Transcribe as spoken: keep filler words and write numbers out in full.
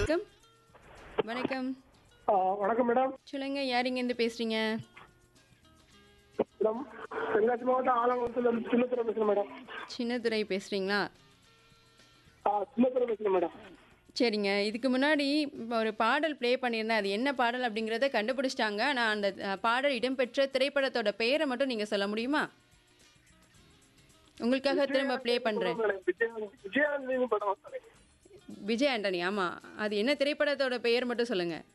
வணக்கம். வணக்கம். ஆ, வணக்கம் மேடம். சொல்லுங்க, யார் இங்கேருந்து பேசுறீங்க? மேடம், தென்காசி மாவட்டம் ஆலங்குளத்துல இருந்து சின்னத்துறை பேசுறேன் மேடம். சின்னதுரை பேசுறீங்களா? ஆ, சின்னத்துறை பேசுறேன் மேடம். சரிங்க. இதுக்கு முன்னாடி இப்ப ஒரு பாடல் ப்ளே பண்ணியிருந்தேன். அது என்ன பாடல் அப்படிங்கிறத கண்டுபிடிச்சிட்டாங்க. நான் அந்த அ, பாடல் இடம்பெற்ற திரைப்படத்தோட பெயரை மட்டும் நீங்க சொல்ல முடியுமா? உங்களுக்காக திரும்ப ப்ளே பண்றேன். மேடம், விஜயா- விஜயானந்தின்னு படம். விஜய் ஆண்டனி. ஆமா. அது என்ன திரைப்படத்தோட பெயர் மட்டும் சொல்லுங்க.